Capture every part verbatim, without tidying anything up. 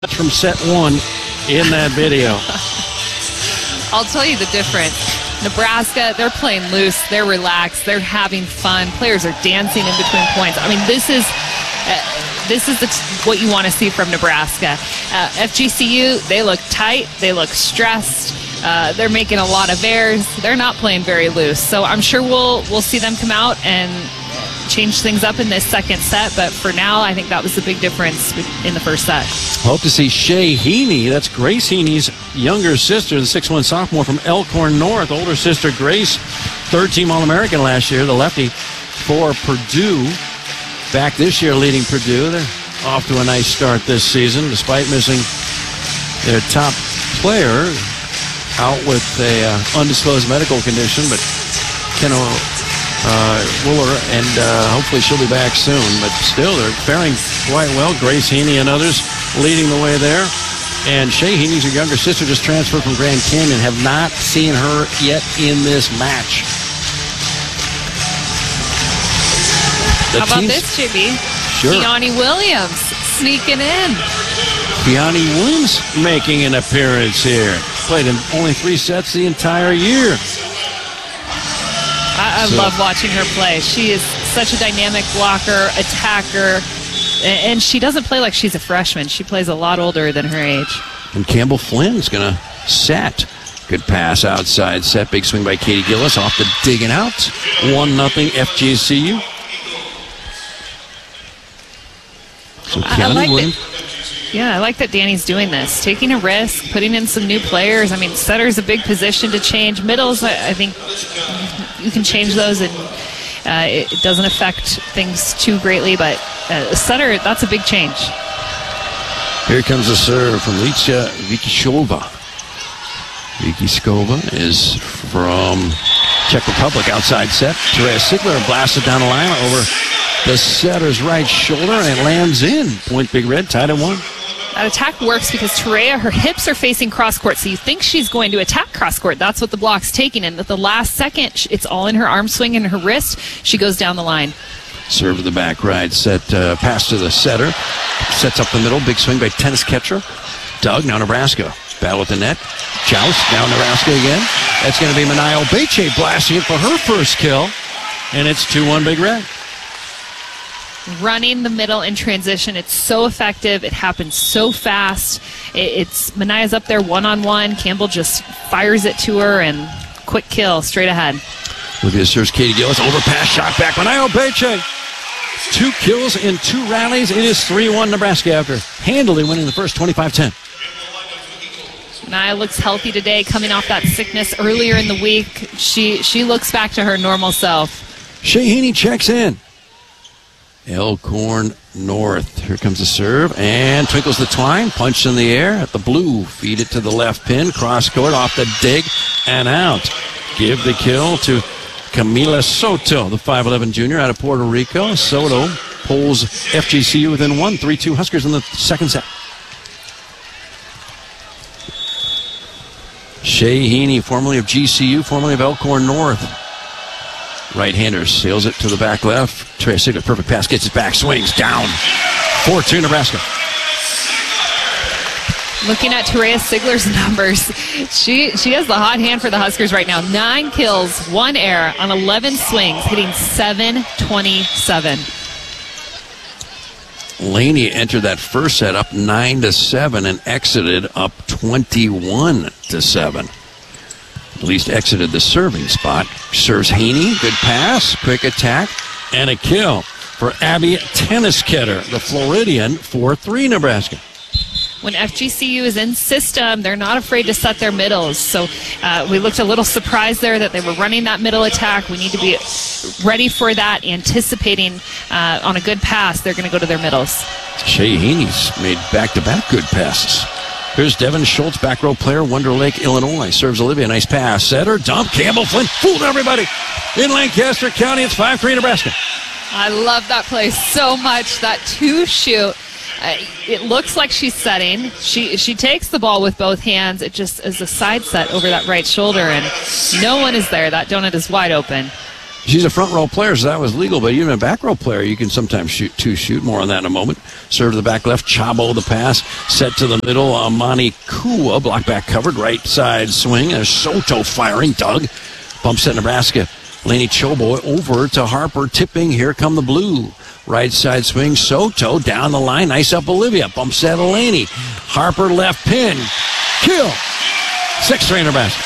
From set one in that video. I'll tell you the difference. Nebraska, they're playing loose, they're relaxed, they're having fun. Players are dancing in between points. I mean, this is uh, this is the t- what you want to see from Nebraska. Uh, F G C U, they look tight, they look stressed. Uh, they're making a lot of errors. They're not playing very loose. So I'm sure we'll we'll see them come out and change things up in this second set, but for now, I think that was the big difference in the first set. Hope to see Shay Heaney. That's Grace Heaney's younger sister, the six one sophomore from Elkhorn North. Older sister Grace, third-team All-American last year, the lefty for Purdue. Back this year leading Purdue. They're off to a nice start this season, despite missing their top player out with a uh, undisclosed medical condition, but Kenna Uh, Wooler, and uh, hopefully she'll be back soon. But still, they're faring quite well. Grace Heaney and others leading the way there. And Shay Heaney's her younger sister, just transferred from Grand Canyon. Have not seen her yet in this match. The How about teams, this, J B? Sure. Keone Williams sneaking in. Keone Williams making an appearance here. Played in only three sets the entire year. I, I so. love watching her play. She is such a dynamic blocker, attacker, and, and she doesn't play like she's a freshman. She plays a lot older than her age. And Campbell Flynn's going to set. Good pass outside set. Big swing by Katie Gillis off the digging out. one nothing F G C U. So I, I like Williams. Yeah, I like that Danny's doing this. Taking a risk, putting in some new players. I mean, setter's a big position to change. Middles, I, I think you can change those, and uh, it, it doesn't affect things too greatly. But uh, setter, that's a big change. Here comes a serve from Licia Vikishova. Vikishova is from Czech Republic, outside set. Therese Sigler blasted down the line over the setter's right shoulder, and it lands in. Point Big Red, tied at one. That attack works because Terea, her hips are facing cross-court, so you think she's going to attack cross-court. That's what the block's taking, and at the last second, it's all in her arm swing and her wrist. She goes down the line. Serve to the back right, set uh, pass to the setter. Sets up the middle, big swing by tennis catcher Doug. Now Nebraska. Battle at the net. Joust, now Nebraska again. That's going to be Manayo Beche blasting it for her first kill, and it's two one Big Red. Running the middle in transition, it's so effective. It happens so fast. It's Manaya's up there one-on-one. Campbell just fires it to her, and quick kill straight ahead. Look at this. Here's Katie Gillis. Overpass, shot back. Manayo Beche. Two kills in two rallies. It is three one Nebraska after handily winning the first twenty-five ten. Manaya looks healthy today, coming off that sickness earlier in the week. She, she looks back to her normal self. Shay Heaney checks in. Elkhorn North. Here comes the serve, and twinkles the twine. Punch in the air at the blue. Feed it to the left pin. Cross court off the dig and out. Give the kill to Camila Soto, the five eleven junior out of Puerto Rico. Soto pulls F G C U within one. three two Huskers in the second set. Shay Heaney, formerly of G C U, formerly of Elkhorn North. Right-hander sails it to the back left. Trey Sigler, perfect pass, gets it back, swings down. four two Nebraska. Looking at Terea Sigler's numbers, she she has the hot hand for the Huskers right now. Nine kills, one error on eleven swings, hitting seven twenty-seven. Laney entered that first set up nine to seven and exited up twenty-one to seven. At least exited the serving spot. Serves Heaney. Good pass. Quick attack. And a kill for Abby Tennisketter, the Floridian, four three Nebraska. When F G C U is in system, they're not afraid to set their middles. So uh, we looked a little surprised there that they were running that middle attack. We need to be ready for that, anticipating uh, on a good pass, they're going to go to their middles. Shay Heaney's made back-to-back good passes. Here's Devin Schultz, back row player, Wonder Lake, Illinois. Serves Olivia, nice pass. Setter, dump, Campbell Flynn, fooled everybody. In Lancaster County, it's five three Nebraska. I love that play so much, that two-shoot. Uh, it looks like she's setting. She she takes the ball with both hands. It just is a side set over that right shoulder, and no one is there. That donut is wide open. She's a front row player, so that was legal, but even a back row player, you can sometimes shoot two shoot. More on that in a moment. Serve to the back left, Chabo the pass, set to the middle, Amani Kua, block back covered, right side swing, there's Soto firing, Doug, bump set Nebraska, Laney Chobo over to Harper, tipping, here come the blue. Right side swing, Soto down the line, nice up Olivia, bump set Laney, Harper left pin, kill, six three Nebraska.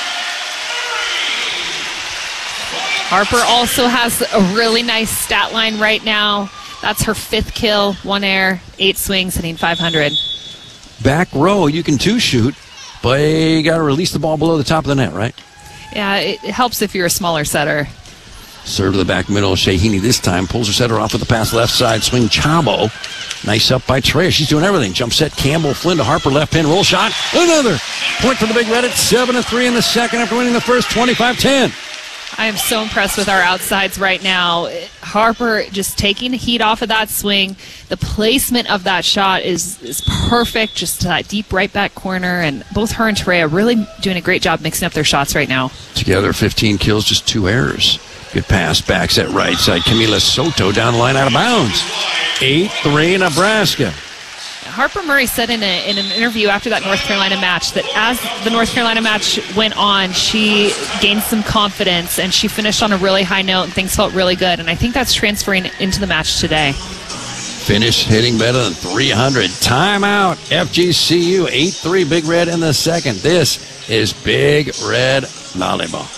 Harper also has a really nice stat line right now. That's her fifth kill, one air, eight swings, hitting five hundred. Back row, you can two shoot, but you got to release the ball below the top of the net, right? Yeah, it helps if you're a smaller setter. Serve to the back middle, Shahini this time, pulls her setter off with the pass left side, swing Chabo. Nice up by Treya. She's doing everything. Jump set, Campbell, Flynn to Harper, left pin, roll shot, another. Point for the Big Red at seven to three in the second after winning the first twenty-five ten. I am so impressed with our outsides right now. Harper just taking the heat off of that swing. The placement of that shot is, is perfect, just to that deep right back corner. And both her and Treya really doing a great job mixing up their shots right now. Together, fifteen kills, just two errors. Good pass, backs at right side. Camila Soto down the line, out of bounds. eight three Nebraska. Harper Murray said in, a, in an interview after that North Carolina match that as the North Carolina match went on, she gained some confidence and she finished on a really high note and things felt really good. And I think that's transferring into the match today. Finish hitting better than three hundred. Timeout. F G C U eight three Big Red in the second. This is Big Red Volleyball.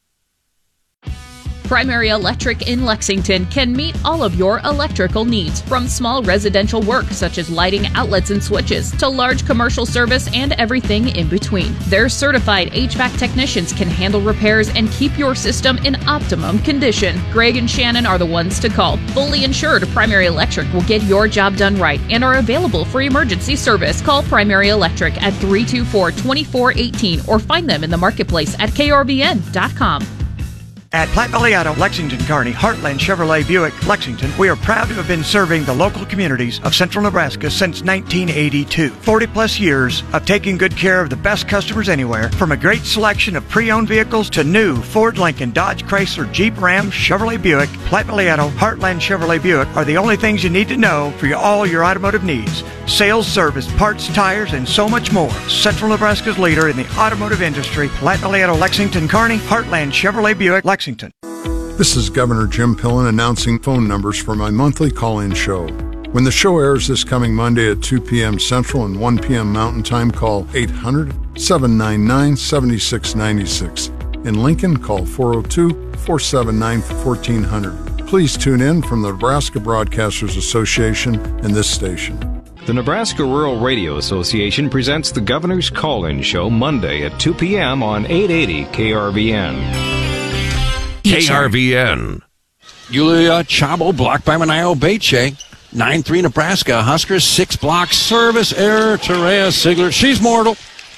Primary Electric in Lexington can meet all of your electrical needs, from small residential work such as lighting, outlets, and switches, to large commercial service and everything in between. Their certified H V A C technicians can handle repairs and keep your system in optimum condition. Greg and Shannon are the ones to call. Fully insured, Primary Electric will get your job done right and are available for emergency service. Call Primary Electric at three two four, two four one eight or find them in the marketplace at K R V N dot com. At Platte Valley Auto, Lexington, Kearney, Heartland Chevrolet Buick, Lexington, we are proud to have been serving the local communities of central Nebraska since nineteen eighty-two. forty plus years of taking good care of the best customers anywhere, from a great selection of pre-owned vehicles to new Ford, Lincoln, Dodge, Chrysler, Jeep, Ram, Chevrolet Buick. Platte Valley Auto, Heartland Chevrolet Buick are the only things you need to know for your, all your automotive needs. Sales, service, parts, tires, and so much more. Central Nebraska's leader in the automotive industry, Platte Valley Auto, Lexington, Kearney, Heartland Chevrolet Buick, Lexington. This is Governor Jim Pillen announcing phone numbers for my monthly call-in show. When the show airs this coming Monday at two p.m. Central and one p.m. Mountain Time, call eight hundred, seven nine nine, seven six nine six. In Lincoln, call four oh two, four seven nine, one four zero zero. Please tune in from the Nebraska Broadcasters Association and this station. The Nebraska Rural Radio Association presents the Governor's Call-In Show Monday at two p.m. on eight eighty K R V N. K R V N. Yulia Chabo blocked by Manayo Beche. nine three Nebraska. Huskers, six block service error. Terea Sigler. She's mortal.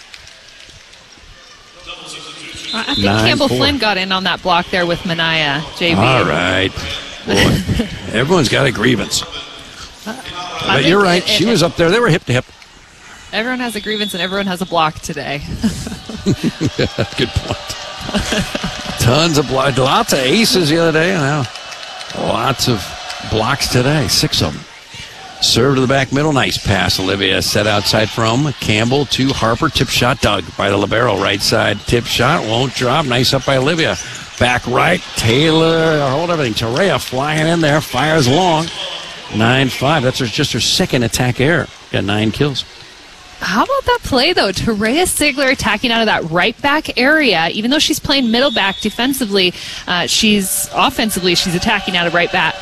I think Nine, Campbell four. Flynn got in on that block there with Manaya, J V. All right. Boy, everyone's got a grievance. Uh, but you're right. It, it, she was up there. They were hip to hip. Everyone has a grievance and everyone has a block today. Good point. Tons of blocks. Lots of aces the other day. Now, lots of blocks today. Six of them. Serve to the back middle. Nice pass. Olivia set outside from Campbell to Harper. Tip shot dug by the libero. Right side tip shot. Won't drop. Nice up by Olivia. Back right. Taylor. Hold everything. Terea flying in there. Fires long. nine five. That's her, just her second attack error. Got nine kills. How about that play, though? Terea Sigler attacking out of that right back area. Even though she's playing middle back defensively, uh, she's offensively, she's attacking out of right back.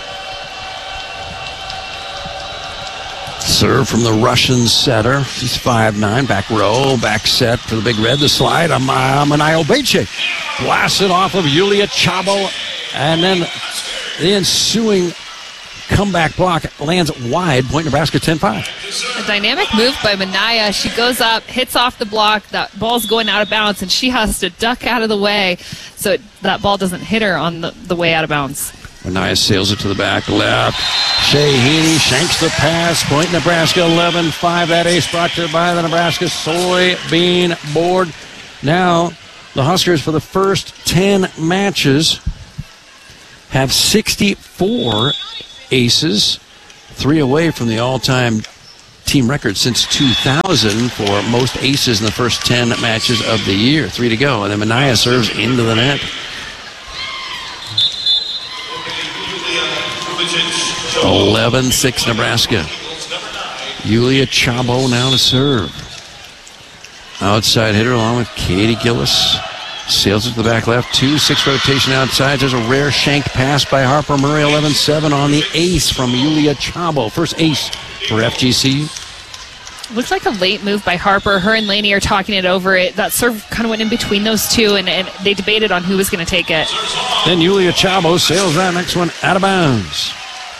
Serve from the Russian setter. She's five nine. Back row, back set for the Big Red. The slide. Manayo Beche blasted off of Yulia Chabo. And then the ensuing comeback block lands wide. Point Nebraska ten five. A dynamic move by Manaya. She goes up, hits off the block. That ball's going out of bounds, and she has to duck out of the way so it, that ball doesn't hit her on the, the way out of bounds. Manaya sails it to the back left. Shea Heaney shanks the pass. Point Nebraska eleven five. That ace brought to you by the Nebraska Soybean Board. Now, the Huskers for the first ten matches have sixty-four aces, three away from the all-time team record since two thousand for most aces in the first ten matches of the year. Three to go. And then Minaya serves into the net. eleven six Nebraska. Yulia Chabo now to serve. Outside hitter along with Katie Gillis. Sails it to the back left. two six rotation outside. There's a rare shanked pass by Harper Murray. eleven seven on the ace from Yulia Chabo. First ace for F G C. Looks like a late move by Harper. Her and Laney are talking it over. It that serve kind of went in between those two, and, and they debated on who was going to take it. Then Yulia Chabo sails that next one out of bounds.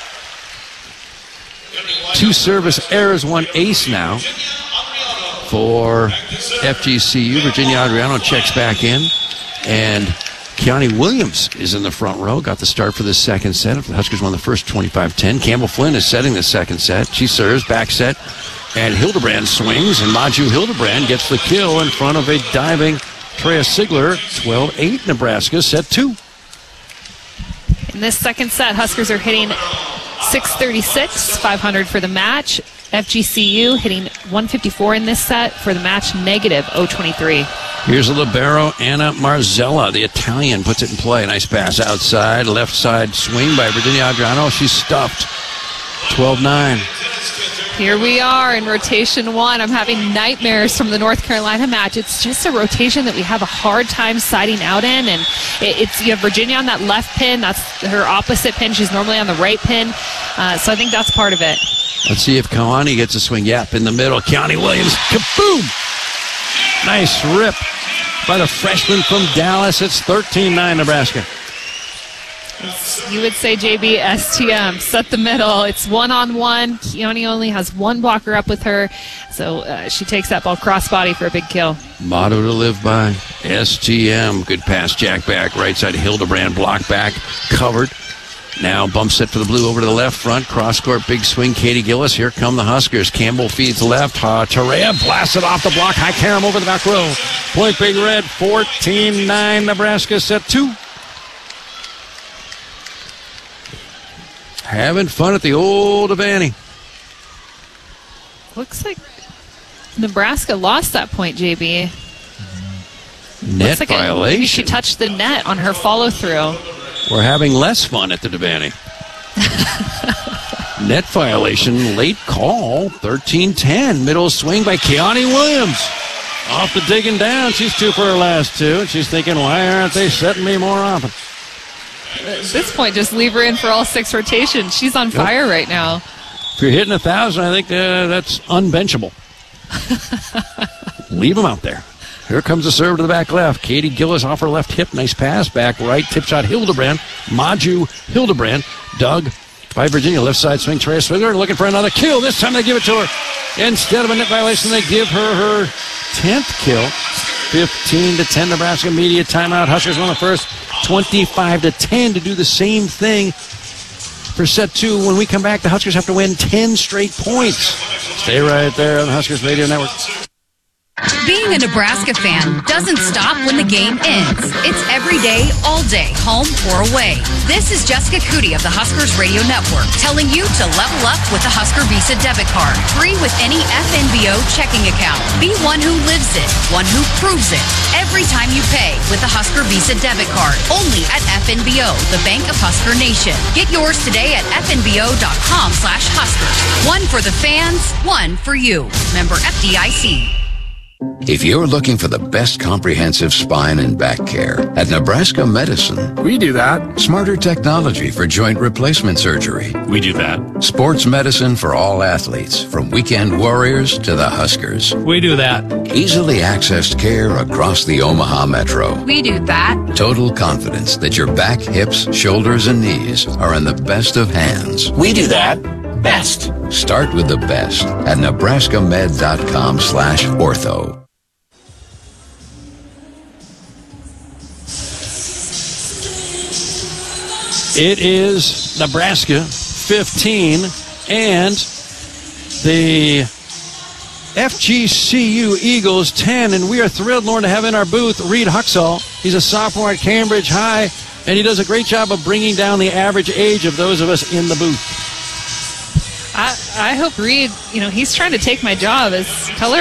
Two service errors, one ace now for F G C U. Virginia Adriano checks back in, and Keani Williams is in the front row. Got the start for the second set. The Huskers won the first twenty-five ten. Campbell Flynn is setting the second set. She serves, back set, and Hildebrand swings, and Maju Hildebrand gets the kill in front of a diving Treya Sigler. twelve eight Nebraska, set two. In this second set, Huskers are hitting six thirty-six, five hundred for the match. F G C U hitting one fifty-four in this set for the match, negative oh twenty-three. Here's a libero, Anna Marzella. The Italian puts it in play. Nice pass outside. Left side swing by Virginia Adriano. She's stuffed. twelve nine. Here we are in rotation one. I'm having nightmares from the North Carolina match. It's just a rotation that we have a hard time siding out in, and it, it's you have Virginia on that left pin. That's her opposite pin. She's normally on the right pin, uh, so I think that's part of it. Let's see if Kalani gets a swing. Yep, in the middle. Keani Williams. Kaboom! Nice rip by the freshman from Dallas. It's thirteen nine Nebraska. You would say, J B, S T M, set the middle. It's one-on-one. Keone only has one blocker up with her, so uh, she takes that ball crossbody for a big kill. Motto to live by, S T M. Good pass, jack back, right side, Hildebrand, block back, covered. Now bump set for the blue over to the left front. Cross-court, big swing, Katie Gillis. Here come the Huskers. Campbell feeds left. Uh, Terea blasts it off the block. High carom over the back row. Point Big Red, fourteen nine Nebraska, set two. Having fun at the old Devaney. Looks like Nebraska lost that point, J B. Net like violation. A, maybe she touched the net on her follow-through. We're having less fun at the Devaney. Net violation, late call, thirteen ten. Middle swing by Keani Williams. Off the digging down. She's two for her last two, and she's thinking, why aren't they setting me more often? At this point, just leave her in for all six rotations. She's on fire yep. right now. If you're hitting a thousand, I think uh, that's unbenchable. Leave them out there. Here comes the serve to the back left. Katie Gillis off her left hip. Nice pass. Back right. Tip shot Hildebrand. Maju Hildebrand. Dug by Virginia. Left side swing. Treya Sigler looking for another kill. This time they give it to her. Instead of a net violation, they give her her tenth kill. fifteen to ten Nebraska. Media timeout. Huskers won the first twenty-five to ten to do the same thing for set two. When we come back, the Huskers have to win ten straight points. Stay right there on the Huskers Radio Network. Being a Nebraska fan doesn't stop when the game ends. It's every day, all day, home or away. This is Jessica Cootie of the Huskers Radio Network telling you to level up with the Husker Visa debit card. Free with any F N B O checking account. Be one who lives it, one who proves it. Every time you pay with the Husker Visa debit card. Only at F N B O, the Bank of Husker Nation. Get yours today at F N B O dot com slash Huskers. One for the fans, one for you. Member F D I C. If you're looking for the best comprehensive spine and back care, at Nebraska Medicine, we do that. Smarter technology for joint replacement surgery. We do that. Sports medicine for all athletes, from weekend warriors to the Huskers. We do that. Easily accessed care across the Omaha Metro. We do that. Total confidence that your back, hips, shoulders, and knees are in the best of hands. We do that. Best. Start with the best at Nebraska Med dot com slash ortho. It is Nebraska fifteen and the F G C U Eagles ten, and we are thrilled, Lauren, to have in our booth Reed Huxall. He's a sophomore at Cambridge High. And he does a great job of bringing down the average age of those of us in the booth. I, I hope Reed, you know, he's trying to take my job as color